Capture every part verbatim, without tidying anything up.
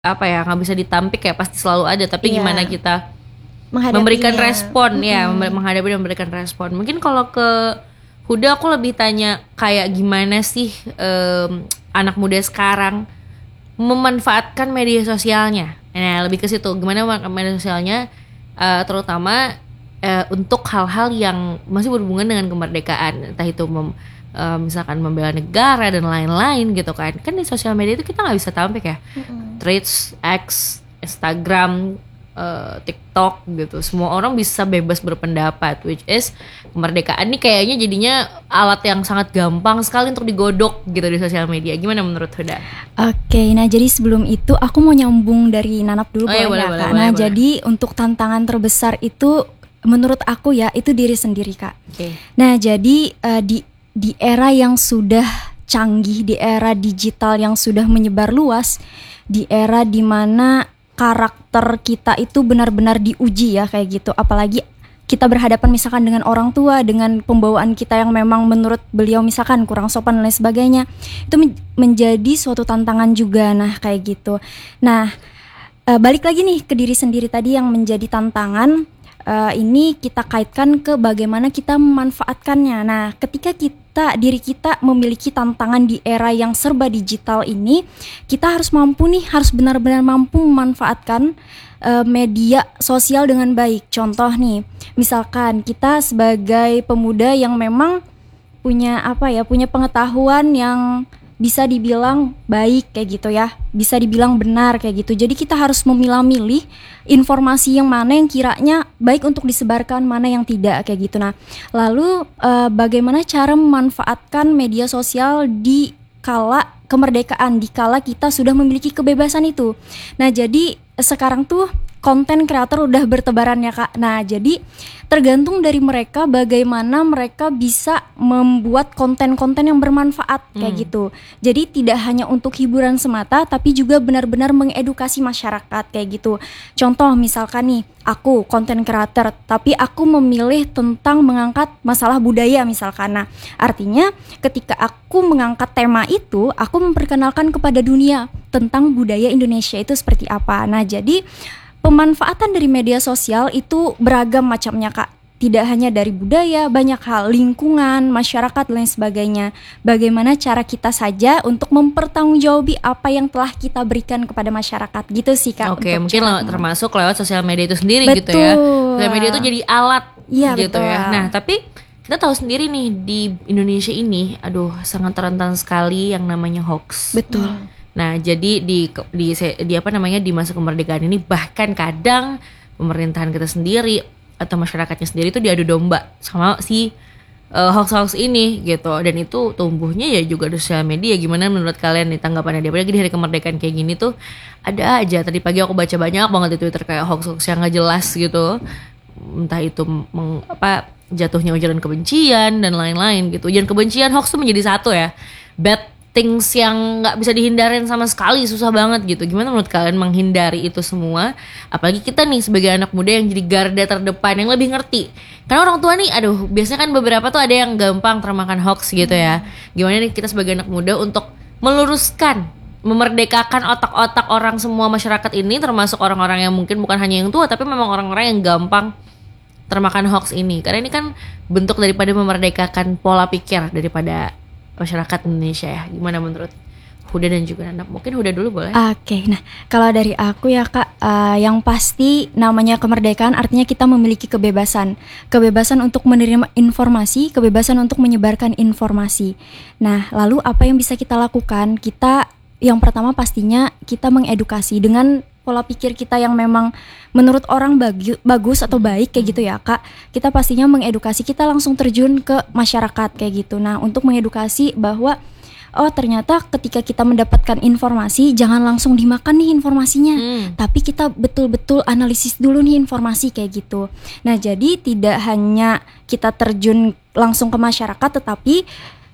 apa ya, nggak bisa ditampik ya, pasti selalu ada. Tapi Iya. gimana kita memberikan respon Mm-hmm. ya, menghadapi dan memberikan respon. Mungkin kalau ke Huda aku lebih tanya kayak gimana sih um, anak muda sekarang memanfaatkan media sosialnya. Nah lebih ke situ, gimana media sosialnya uh, terutama uh, untuk hal-hal yang masih berhubungan dengan kemerdekaan, entah itu mem, uh, misalkan membela negara dan lain-lain gitu kan. Kan di sosial media itu kita nggak bisa tampik ya. Mm-hmm. Threads, X, Instagram, uh, TikTok gitu. Semua orang bisa bebas berpendapat, which is kemerdekaan ini kayaknya jadinya alat yang sangat gampang sekali untuk digodok gitu di sosial media. Gimana menurut Huda? Oke, nah jadi sebelum itu aku mau nyambung dari Nanap dulu, oh, iya, boleh boleh, ya Kak? boleh, Nah boleh. jadi untuk tantangan terbesar itu menurut aku ya itu diri sendiri Kak. Okay. Nah jadi uh, di di era yang sudah canggih, di era digital yang sudah menyebar luas, di era dimana karakter kita itu benar-benar diuji ya kayak gitu. Apalagi kita berhadapan misalkan dengan orang tua, dengan pembawaan kita yang memang menurut beliau misalkan kurang sopan dan lain sebagainya, itu men- menjadi suatu tantangan juga. Nah kayak gitu. Nah uh, balik lagi nih ke diri sendiri tadi yang menjadi tantangan. Uh, ini kita kaitkan ke bagaimana kita memanfaatkannya. Nah, ketika kita diri kita memiliki tantangan di era yang serba digital ini, kita harus mampu nih, harus benar-benar mampu memanfaatkan uh, media sosial dengan baik. Contoh nih, misalkan kita sebagai pemuda yang memang punya apa ya, punya pengetahuan yang bisa dibilang baik kayak gitu ya, bisa dibilang benar kayak gitu. Jadi kita harus memilah-milih informasi yang mana yang kiranya baik untuk disebarkan, mana yang tidak kayak gitu. Nah, lalu uh, bagaimana cara memanfaatkan media sosial di kala kemerdekaan, di kala kita sudah memiliki kebebasan itu. Nah, jadi sekarang tuh konten kreator udah bertebaran ya Kak. Nah jadi tergantung dari mereka bagaimana mereka bisa membuat konten-konten yang bermanfaat kayak hmm. gitu. Jadi tidak hanya untuk hiburan semata, tapi juga benar-benar mengedukasi masyarakat kayak gitu. Contoh misalkan nih, aku konten kreator, tapi aku memilih tentang mengangkat masalah budaya misalkan. Nah artinya ketika aku mengangkat tema itu, aku memperkenalkan kepada dunia tentang budaya Indonesia itu seperti apa. Nah jadi pemanfaatan dari media sosial itu beragam macamnya Kak. Tidak hanya dari budaya, banyak hal, lingkungan, masyarakat, dan lain sebagainya. Bagaimana cara kita saja untuk mempertanggungjawabi apa yang telah kita berikan kepada masyarakat gitu sih Kak. Oke, mungkin lewat, termasuk lewat sosial media itu sendiri. Betul. Gitu ya. Sosial media itu jadi alat ya, gitu betul. ya. Nah tapi kita tahu sendiri nih di Indonesia ini, aduh sangat rentan sekali yang namanya hoax. Betul. Nah, jadi di di di apa namanya di masa kemerdekaan ini bahkan kadang pemerintahan kita sendiri atau masyarakatnya sendiri itu diadu domba sama si uh, hoax-hoax ini gitu. Dan itu tumbuhnya ya juga di sosial media. Gimana menurut kalian nih tanggapannya dia? Apalagi di hari kemerdekaan kayak gini tuh ada aja. Tadi pagi aku baca banyak banget di Twitter kayak hoax-hoax yang nggak jelas gitu. Entah itu meng, apa jatuhnya ujaran kebencian dan lain-lain gitu. Ujaran kebencian, hoax tuh menjadi satu ya. Bad things yang nggak bisa dihindarin sama sekali, susah banget gitu. Gimana menurut kalian menghindari itu semua? Apalagi kita nih sebagai anak muda yang jadi garda terdepan yang lebih ngerti. Karena orang tua nih, aduh biasanya kan beberapa tuh ada yang gampang termakan hoax gitu ya. Gimana nih kita sebagai anak muda untuk meluruskan, memerdekakan otak-otak orang semua masyarakat ini, termasuk orang-orang yang mungkin bukan hanya yang tua, tapi memang orang-orang yang gampang termakan hoax ini. Karena ini kan bentuk daripada memerdekakan pola pikir daripada masyarakat Indonesia ya. Gimana menurut Huda dan juga Nanap? Mungkin Huda dulu boleh. Oke, okay, nah kalau dari aku ya Kak, uh, yang pasti namanya kemerdekaan artinya kita memiliki kebebasan. Kebebasan untuk menerima informasi, kebebasan untuk menyebarkan informasi. Nah lalu apa yang bisa kita lakukan? Kita yang pertama pastinya kita mengedukasi dengan pola pikir kita yang memang menurut orang bagi, bagus atau baik kayak gitu ya Kak. Kita pastinya mengedukasi, kita langsung terjun ke masyarakat kayak gitu. Nah untuk mengedukasi bahwa oh ternyata ketika kita mendapatkan informasi jangan langsung dimakan nih informasinya, hmm. tapi kita betul-betul analisis dulu nih informasi kayak gitu. Nah jadi tidak hanya kita terjun langsung ke masyarakat, tetapi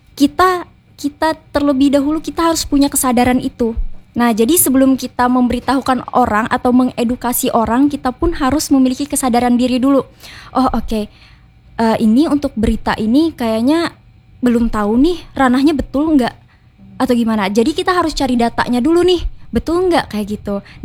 kita kita terlebih dahulu kita harus punya kesadaran itu. Nah, jadi sebelum kita memberitahukan orang atau mengedukasi orang, kita pun harus memiliki kesadaran diri dulu. Oh, oke. Okay. Uh, ini untuk berita ini kayaknya belum tahu nih ranahnya betul nggak atau gimana. Jadi kita harus cari datanya dulu nih. Betul nggak kayak gitu?